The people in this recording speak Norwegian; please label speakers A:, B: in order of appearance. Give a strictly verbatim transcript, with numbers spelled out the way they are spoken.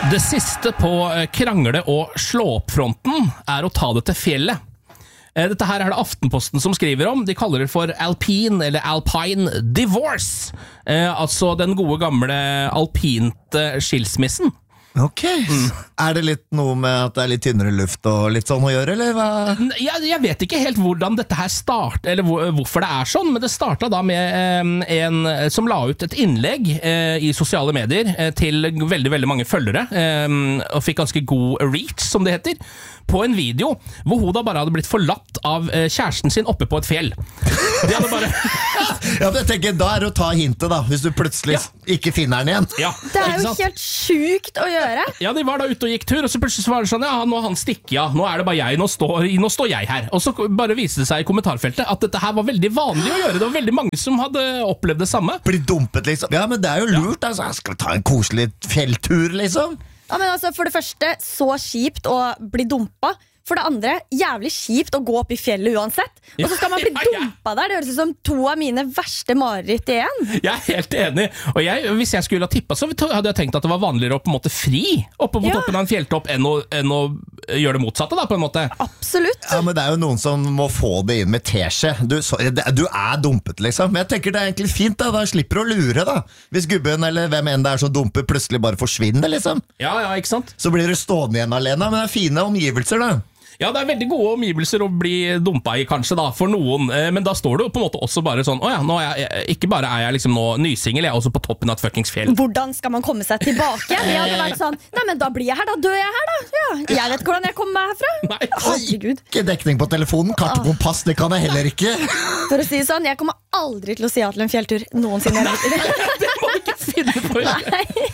A: Det siste på krangle- og slå-opp-fronten er å ta det til fjellet. Dette her er det Aftenposten som skriver om. De kaller det for Alpine eller Alpine Divorce. Eh, altså den gode gamle alpinte skilsmissen.
B: Ok, mm. Er det litt noe med at det er litt tynnere luft og litt sånn å gjøre, eller hva?
A: Jeg, jeg vet ikke helt hvordan dette her start, eller hvor, hvorfor det er sånn, men det startet da med eh, en som la ut et innlegg eh, i sosiale medier eh, til veldig, veldig mange følgere, eh, og fikk ganske god reach, som det heter, på en video, hvor hun da bare hadde blitt forlatt av eh, kjæresten sin oppe på et fjell. De hadde bare...
B: Ja, men jeg tenker, da er det å ta hintet da, hvis du plutselig ja. ikke finner den igjen.
A: Ja,
C: det er jo helt sjukt å gjøre.
A: Ja, de var da ute og gikk tur, og så plutselig så var det sånn, ja, nå har han stikket, ja, nå er det bare jeg, nå står, nå står jeg her. Og så bare viste det seg i kommentarfeltet at dette her var veldig vanlig å gjøre, det var veldig mange som hadde opplevd det samme.
B: Bli dumpet liksom, ja, men det er jo lurt, ja. Altså, skal vi ta en koselig fjelltur liksom?
C: Ja, men altså, for det første, så kjipt å bli dumpa. For det andre, jævlig kjipt å gå opp i fjellet uansett. Og så skal man bli dumpa der. Det høres ut som to av mine verste mareritt igjen.
A: Jeg er helt enig. Og jeg, hvis jeg skulle ha tippet, så hadde jeg tenkt at det var vanligere å på en måte fri oppe på ja. toppen av en fjelltopp enn å, enn å gjøre det motsatte da, på en måte.
C: Absolutt.
B: Ja, men det er jo noen som må få det inn med teskje. Du, du er dumpet liksom. Men jeg tenker det er egentlig fint da. Da slipper du å lure da. Hvis gubben eller hvem enn det er som dumper plutselig bare forsvinner liksom.
A: Ja, ja, ikke sant?
B: Så blir du stående igjen alene, men det er fine omgivelser da.
A: Ja, det er veldig gode omgivelser å bli dumpa i kanskje da, for noen, men da står du på en måte også bare sånn, åja, nå er jeg, ikke bare er jeg liksom nå nysingel, jeg er også på toppen av et fuckings fjell.
C: Hvordan skal man komme seg tilbake? Jeg hadde vært sånn, nei, men da blir jeg her, da dør jeg her da. Ja, jeg vet hvordan jeg kommer meg herfra.
A: Nei.
C: Herregud.
B: Ikke dekning på telefonen, kart og kompass, det kan jeg heller ikke.
C: For å si sånn, jeg kommer aldri til å si ja til en fjelltur noensinne.
A: Nei, det må du ikke finne på.
C: Nei.